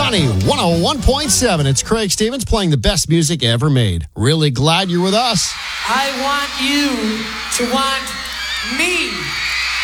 Johnny 101.7. It's Craig Stevens playing the best music ever made. Really glad you're with us. I want you to want me.